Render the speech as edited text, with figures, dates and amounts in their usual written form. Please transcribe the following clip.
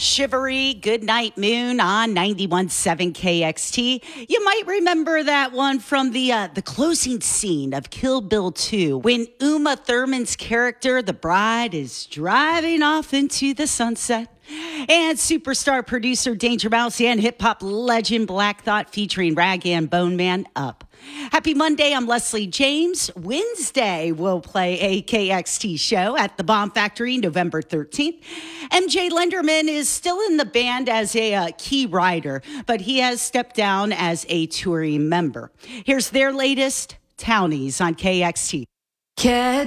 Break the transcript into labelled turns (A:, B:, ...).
A: shivery Goodnight Moon on 91.7 KXT. You might remember that one from the closing scene of Kill Bill 2 when Uma Thurman's character, the bride, is driving off into the sunset. And superstar producer Danger Mouse and hip-hop legend Black Thought featuring Rag and Bone Man Up. Happy Monday, I'm Leslie James. Wednesday, we'll play a KXT show at the Bomb Factory, November 13th. MJ Lenderman is still in the band as a key writer, but he has stepped down as a touring member. Here's their latest, Townies on KXT.
B: Catch